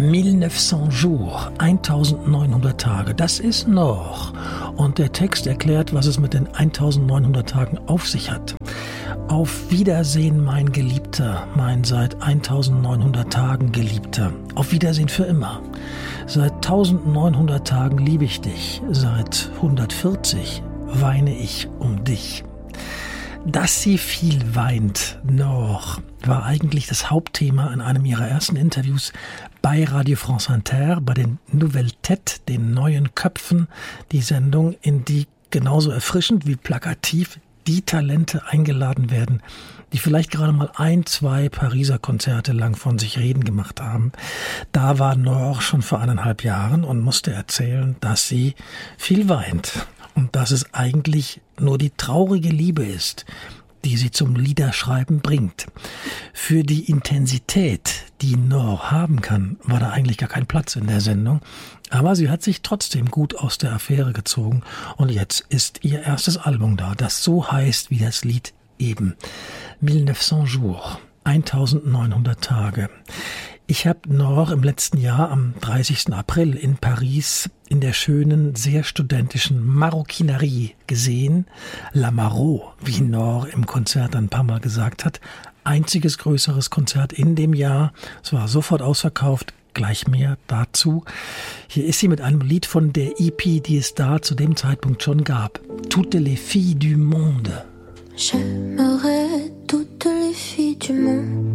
1900 jours, 1900 Tage, das ist noch. Und der Text erklärt, was es mit den 1900 Tagen auf sich hat. Auf Wiedersehen, mein Geliebter, mein seit 1900 Tagen Geliebter. Auf Wiedersehen für immer. Seit 1900 Tagen liebe ich dich. Seit 140 weine ich um dich. Dass sie viel weint noch, war eigentlich das Hauptthema in einem ihrer ersten Interviews bei Radio France Inter, bei den Nouvelles Têtes, den neuen Köpfen, die Sendung, in die genauso erfrischend wie plakativ die Talente eingeladen werden, die vielleicht gerade mal 1, 2 Pariser Konzerte lang von sich reden gemacht haben. Da war Nor schon vor 1,5 Jahren und musste erzählen, dass sie viel weint. Und dass es eigentlich nur die traurige Liebe ist, die sie zum Liederschreiben bringt. Für die Intensität, die Nor haben kann, war da eigentlich gar kein Platz in der Sendung. Aber sie hat sich trotzdem gut aus der Affäre gezogen. Und jetzt ist ihr erstes Album da, das so heißt wie das Lied eben. 1900 jours, 1900 Tage. Ich habe Nor im letzten Jahr am 30. April in Paris in der schönen, sehr studentischen Maroquinerie gesehen. La Maro, wie Nor im Konzert ein paar Mal gesagt hat. Einziges größeres Konzert in dem Jahr. Es war sofort ausverkauft. Gleich mehr dazu. Hier ist sie mit einem Lied von der EP, die es da zu dem Zeitpunkt schon gab. Toutes les filles du monde. J'aimerais toutes les filles du monde.